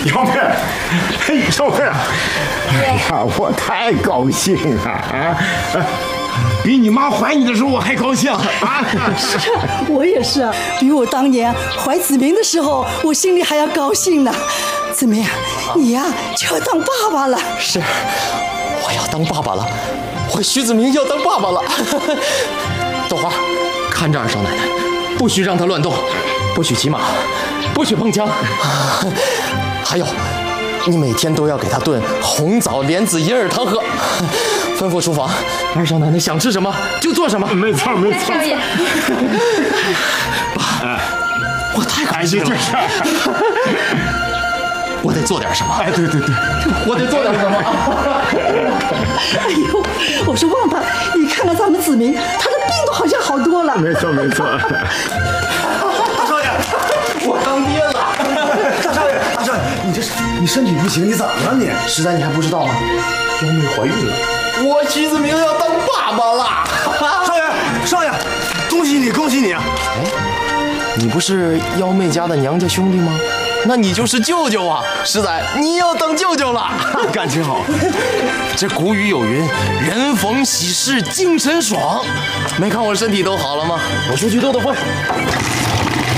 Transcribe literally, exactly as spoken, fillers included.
姚妹，嘿，姚妹，哎呀，我太高兴了啊！比你妈怀你的时候我还高兴啊！ 是，我也是，比我当年怀子明的时候，我心里还要高兴呢。子明，你呀、啊、就要当爸爸了。 是，我要当爸爸了，我徐子明要当爸爸了。豆花，看着二少奶奶，不许让她乱动，不许骑马，不许碰枪。还有，你每天都要给她炖红枣莲子银耳汤喝。吩咐厨房，二少奶奶想吃什么就做什么。 没错，没错。 少爷， 爸，我太开心了。我得做点什么。 哎，对对对， 我得做点什么。 哎呦，我说旺爸，你看看咱们子明，他的病都好像好多了。 没错没错。 大少爷， 我当爹了。 大少爷，大少爷，你这你身体不行，你怎么了你？ 实在你还不知道吗？幺妹怀孕了，我徐子明要当爸爸了。 少爷，少爷，恭喜你，恭喜你！哎， 你不是幺妹家的娘家兄弟吗？那你就是舅舅啊！实在你要当舅舅了， 感情好。 这古语有云：人逢喜事精神爽。没看我身体都好了吗？我出去兜兜风。